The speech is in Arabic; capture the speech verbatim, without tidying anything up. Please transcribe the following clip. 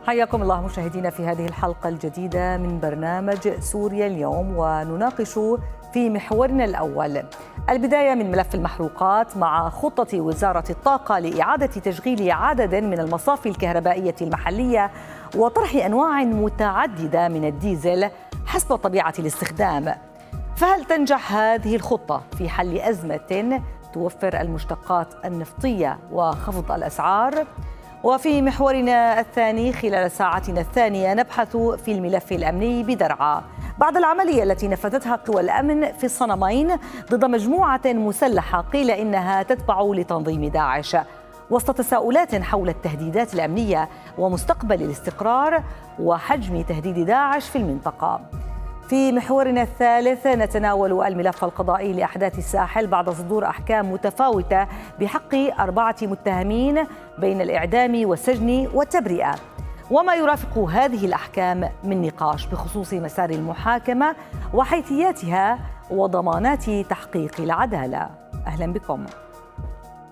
حياكم الله مشاهدينا في هذه الحلقة الجديدة من برنامج سوريا اليوم، ونناقش في محورنا الأول البداية من ملف المحروقات مع خطة وزارة الطاقة لإعادة تشغيل عدد من المصافي الكهربائية المحلية وطرح أنواع متعددة من الديزل حسب طبيعة الاستخدام. فهل تنجح هذه الخطة في حل أزمة توفر المشتقات النفطية وخفض الأسعار؟ وفي محورنا الثاني خلال ساعتنا الثانية نبحث في الملف الأمني بدرعا بعد العملية التي نفذتها قوى الأمن في الصنمين ضد مجموعة مسلحة قيل إنها تتبع لتنظيم داعش، وسط تساؤلات حول التهديدات الأمنية ومستقبل الاستقرار وحجم تهديد داعش في المنطقة. في محورنا الثالث نتناول الملف القضائي لأحداث الساحل بعد صدور أحكام متفاوتة بحق أربعة متهمين بين الإعدام والسجن والتبرئة، وما يرافق هذه الأحكام من نقاش بخصوص مسار المحاكمة وحيثياتها وضمانات تحقيق العدالة. أهلا بكم.